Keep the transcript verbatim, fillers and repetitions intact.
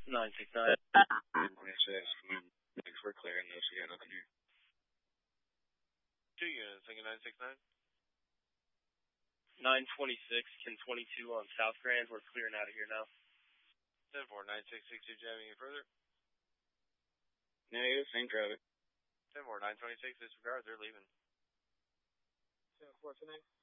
nine six nine. twenty-six. Thanks for clearing this. We got nothing here. Two units, thinking nine six nine. nine twenty-six, Kin twenty-two on South Grand. We're clearing out of here now. ten four, nine six six, you jamming any further? Negative, same traffic. ten four, nine twenty-six, disregard, they're leaving. ten four, tonight.